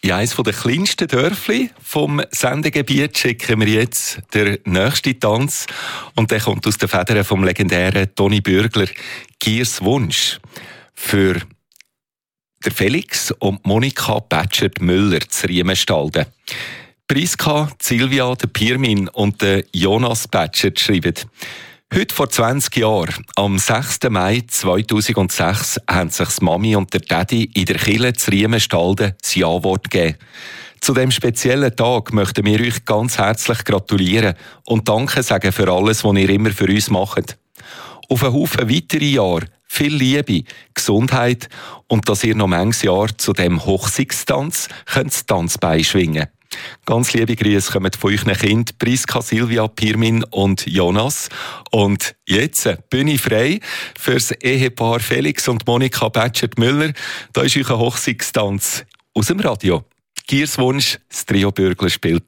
In eines der kleinsten Dörfli vom Sendegebiet schicken wir jetzt den nächsten Tanz. Und der kommt aus den Federn vom legendären Toni Bürgler. Giers Wunsch. Für der Felix und Monika Batschert-Müller zu Riemenstalden. Priska, Silvia, der Pirmin und der Jonas Batschert schreiben: Heute vor 20 Jahren, am 6. Mai 2006, haben sich die Mami und der Daddy in der Kirche zu Riemenstalden das Ja-Wort gegeben. Zu diesem speziellen Tag möchten wir euch ganz herzlich gratulieren und Danke sagen für alles, was ihr immer für uns macht. Auf einen Haufen weitere Jahre, viel Liebe, Gesundheit und dass ihr noch manches Jahr zu dem Hochzeitstanz das Tanzbein schwingen könnt. Ganz liebe Grüße kommen von euren Kindern Priska, Silvia, Pirmin und Jonas. Und jetzt Bühne frei fürs Ehepaar Felix und Monika Batschert-Müller. Da ist euer Hochzeitstanz aus dem Radio. Giers Wunsch, das Trio Bürgler spielt